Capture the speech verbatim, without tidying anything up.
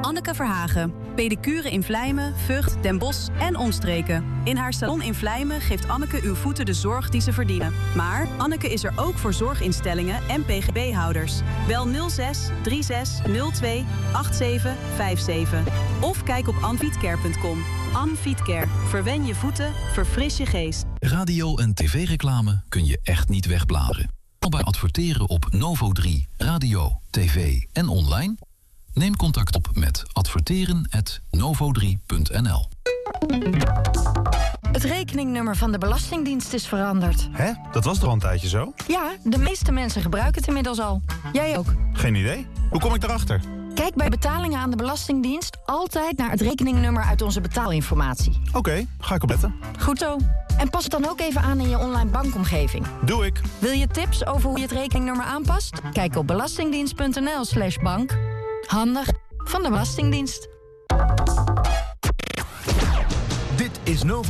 Anneke Verhagen. Pedicure in Vlijmen, Vught, Den Bosch en omstreken. In haar salon in Vlijmen geeft Anneke uw voeten de zorg die ze verdienen. Maar Anneke is er ook voor zorginstellingen en P G B-houders. Bel nul zes drie zes nul twee acht zeven vijf zeven. Of kijk op anfietcare punt com. Anfietcare. Verwen je voeten, verfris je geest. Radio- en tv-reclame kun je echt niet wegbladeren. Al bij adverteren op Novo drie, radio, tv en online? Neem contact op met adverteren at novo drie punt n l. Het rekeningnummer van de Belastingdienst is veranderd. Hè? Dat was toch al een tijdje zo? Ja, de meeste mensen gebruiken het inmiddels al. Jij ook. Geen idee. Hoe kom ik daarachter? Kijk bij betalingen aan de Belastingdienst altijd naar het rekeningnummer uit onze betaalinformatie. Oké, okay, ga ik opletten. Goed zo. En pas het dan ook even aan in je online bankomgeving. Doe ik. Wil je tips over hoe je het rekeningnummer aanpast? Kijk op belastingdienst punt n l slash bank. Handig van de Belastingdienst. Dit is Novo.